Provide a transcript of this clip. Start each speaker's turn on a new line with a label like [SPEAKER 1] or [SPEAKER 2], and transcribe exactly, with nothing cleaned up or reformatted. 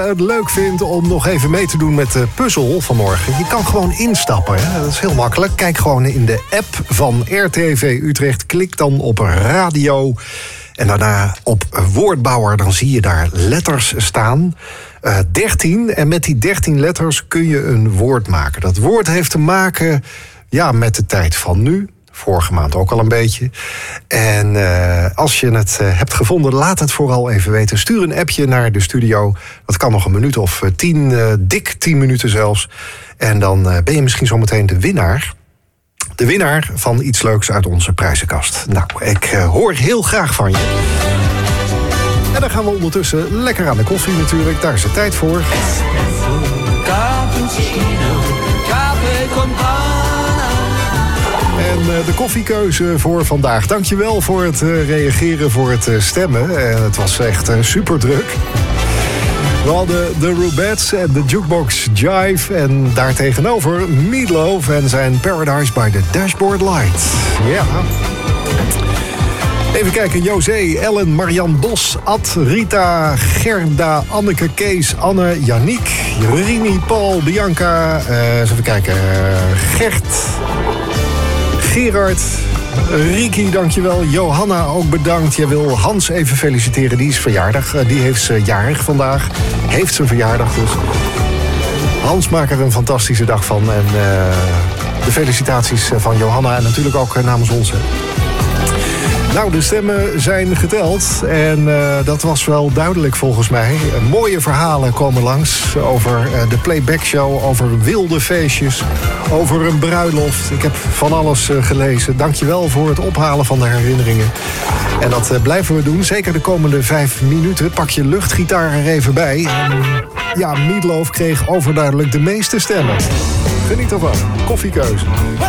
[SPEAKER 1] Het leuk vindt om nog even mee te doen met de puzzel vanmorgen. Je kan gewoon instappen, hè? Dat is heel makkelijk. Kijk gewoon in de app van R T V Utrecht. Klik dan op radio en daarna op woordbouwer. Dan zie je daar letters staan. Uh, dertien. En met die dertien letters kun je een woord maken. Dat woord heeft te maken ja, met de tijd van nu. Vorige maand ook al een beetje. En uh, als je het uh, hebt gevonden, laat het vooral even weten. Stuur een appje naar de studio. Dat kan nog een minuut of tien, uh, dik tien minuten zelfs. En dan uh, ben je misschien zometeen de winnaar. De winnaar van iets leuks uit onze prijzenkast. Nou, ik uh, hoor heel graag van je. En dan gaan we ondertussen lekker aan de koffie natuurlijk. Daar is de tijd voor. En uh, de koffiekeuze voor vandaag. Dankjewel voor het uh, reageren, voor het uh, stemmen. Uh, het was echt uh, super druk. We hadden de Rubettes en de Jukebox Jive. En daartegenover Meatloaf en zijn Paradise by the Dashboard Light. Ja. Even kijken, José, Ellen, Marianne Bos, Ad, Rita, Gerda, Anneke, Kees, Anne, Yannick, Rini, Paul, Bianca. Uh, eens even kijken, uh, Gert... Gerard, Riki, dankjewel. Johanna, ook bedankt. Jij wil Hans even feliciteren, die is verjaardag. Die heeft ze jarig vandaag. Heeft zijn verjaardag dus. Hans maakt er een fantastische dag van. En uh, de felicitaties van Johanna en natuurlijk ook namens ons. Hè. Nou, de stemmen zijn geteld en uh, dat was wel duidelijk volgens mij. Uh, mooie verhalen komen langs over uh, de playback show, over wilde feestjes, over een bruiloft. Ik heb van alles uh, gelezen. Dankjewel voor het ophalen van de herinneringen. En dat uh, blijven we doen, zeker de komende vijf minuten. Pak je luchtgitaar er even bij. En, ja, Meatloaf kreeg overduidelijk de meeste stemmen. Geniet ervan. Koffiekeuze.